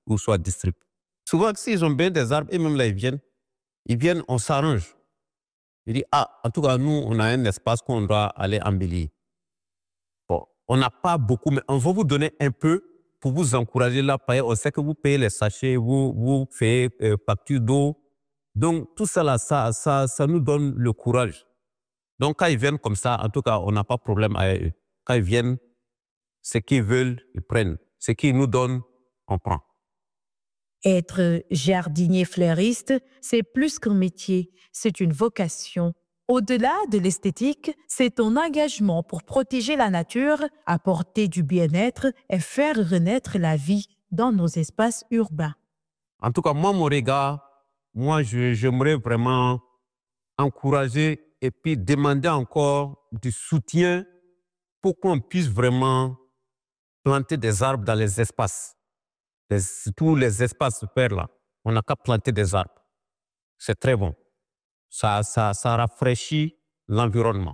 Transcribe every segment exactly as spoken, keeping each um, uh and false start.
ou soit district. Souvent, s'ils ont bien des arbres, et même là, ils viennent, ils viennent, on s'arrange. Ils disent, ah, en tout cas, nous, on a un espace qu'on doit aller embellir. Bon, on n'a pas beaucoup, mais on va vous donner un peu pour vous encourager là. On sait que vous payez les sachets, vous, vous faites euh, facture d'eau. Donc, tout ça, là, ça, ça, ça nous donne le courage. Donc, quand ils viennent comme ça, en tout cas, on n'a pas de problème avec eux. Quand ils viennent, ce qu'ils veulent, ils prennent. Ce qu'ils nous donnent, on prend. Être jardinier fleuriste, c'est plus qu'un métier, c'est une vocation. Au-delà de l'esthétique, c'est ton engagement pour protéger la nature, apporter du bien-être et faire renaître la vie dans nos espaces urbains. En tout cas, moi, mon regard, moi, j'aimerais vraiment encourager et puis demander encore du soutien pour qu'on puisse vraiment planter des arbres dans les espaces. Les, tous les espaces verts là, on n'a qu'à planter des arbres. C'est très bon. Ça, ça, ça rafraîchit l'environnement.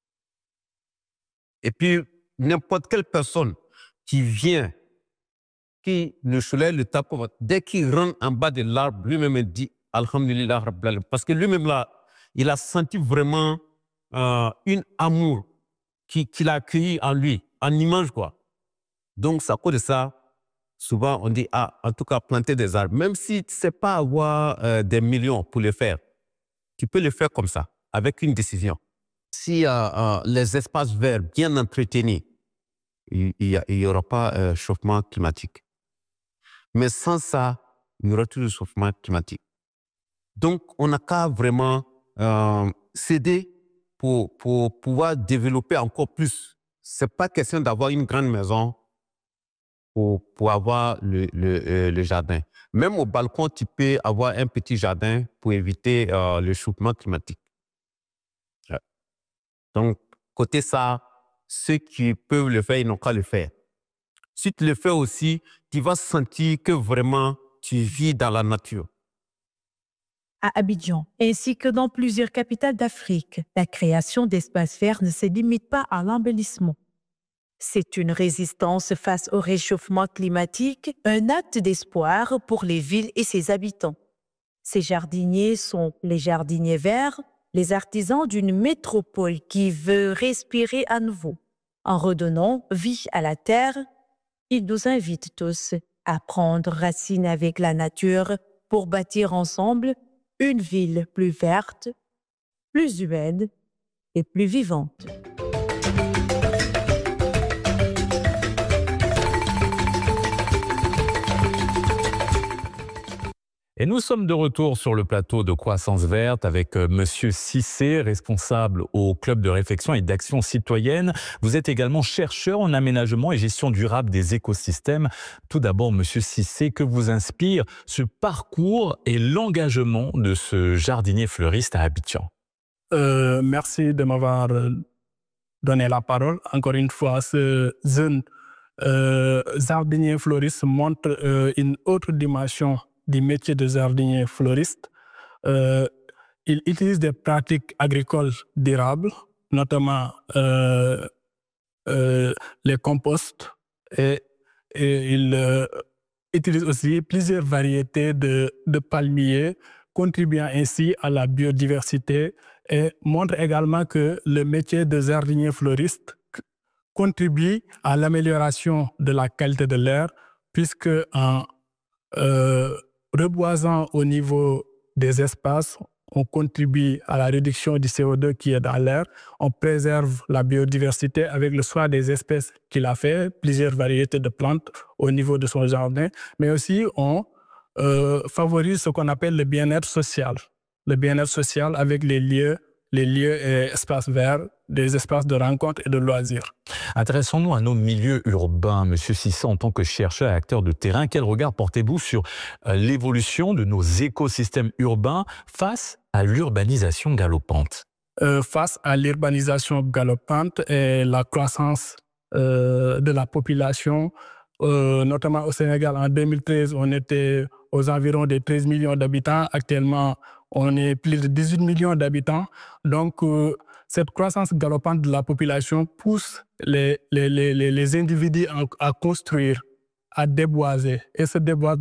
Et puis, n'importe quelle personne qui vient, qui ne soulève le tapis, dès qu'il rentre en bas de l'arbre, lui-même dit Alhamdulillah Rabbil, parce que lui-même là, il a senti vraiment euh, une amour qu'il qui a accueilli en lui, en image quoi. Donc, c'est à cause de ça, souvent on dit, ah, en tout cas, planter des arbres, même si tu ne sais pas avoir euh, des millions pour le faire, tu peux le faire comme ça, avec une décision. Si euh, euh, les espaces verts bien entretenus, il n'y aura pas de euh, chauffement climatique. Mais sans ça, il y aura toujours le chauffement climatique. Donc, on n'a qu'à vraiment euh, s'aider pour, pour pouvoir développer encore plus. Ce n'est pas question d'avoir une grande maison pour, pour avoir le, le, euh, le jardin. Même au balcon, tu peux avoir un petit jardin pour éviter euh, le chauffement climatique. Donc, côté ça, ceux qui peuvent le faire, ils n'ont qu'à le faire. Si tu le fais aussi, tu vas sentir que vraiment tu vis dans la nature. À Abidjan, ainsi que dans plusieurs capitales d'Afrique, la création d'espaces verts ne se limite pas à l'embellissement. C'est une résistance face au réchauffement climatique, un acte d'espoir pour les villes et ses habitants. Ces jardiniers sont les jardiniers verts, les artisans d'une métropole qui veut respirer à nouveau. En redonnant vie à la terre, ils nous invitent tous à prendre racine avec la nature pour bâtir ensemble une ville plus verte, plus humaine et plus vivante. Et nous sommes de retour sur le plateau de Croissance Verte avec euh, Monsieur Cissé, responsable au Club de réflexion et d'action citoyenne. Vous êtes également chercheur en aménagement et gestion durable des écosystèmes. Tout d'abord, Monsieur Cissé, que vous inspire ce parcours et l'engagement de ce jardinier fleuriste à Abidjan? euh, Merci de m'avoir donné la parole. Encore une fois, ce jeune euh, jardinier fleuriste montre euh, une autre dimension du métier de jardinier fleuriste. Euh, il utilise des pratiques agricoles durables, notamment euh, euh, les composts, et, et il euh, utilise aussi plusieurs variétés de, de palmiers, contribuant ainsi à la biodiversité, et montre également que le métier de jardinier fleuriste contribue à l'amélioration de la qualité de l'air, puisque en euh, reboisant au niveau des espaces, on contribue à la réduction du C O deux qui est dans l'air, on préserve la biodiversité avec le choix des espèces qu'il a fait, plusieurs variétés de plantes au niveau de son jardin, mais aussi on euh, favorise ce qu'on appelle le bien-être social. Le bien-être social avec les lieux, les lieux et espaces verts, des espaces de rencontre et de loisirs. Intéressons-nous à nos milieux urbains, Monsieur Cissé, en tant que chercheur et acteur de terrain. Quel regard portez-vous sur euh, l'évolution de nos écosystèmes urbains face à l'urbanisation galopante? euh, Face à l'urbanisation galopante et la croissance euh, de la population, euh, notamment au Sénégal, en deux mille treize, on était aux environs de treize millions d'habitants. Actuellement, on est plus de dix-huit millions d'habitants. Donc, euh, cette croissance galopante de la population pousse les, les, les, les individus à, à construire, à déboiser. Et ce déboisement